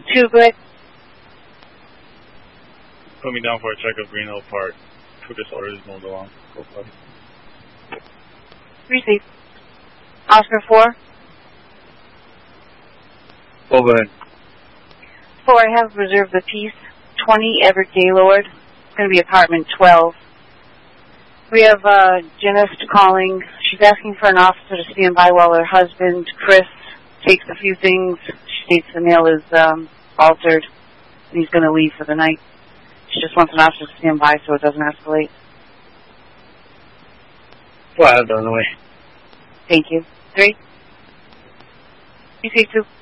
2, go ahead. Put me down for a check of Green Hill Park. 2 disorders moved along. Go for it. Receive. Oscar 4. Oh, go ahead. 4, I have reserved the peace. 20, Everett Gaylord. It's going to be apartment 12. We have Janice calling. She's asking for an officer to stand by while her husband, Chris, takes a few things. She states the mail is altered, and he's going to leave for the night. She just wants an officer to stand by so it doesn't escalate. Well, I have it on the way. Thank you. 3. PC 2.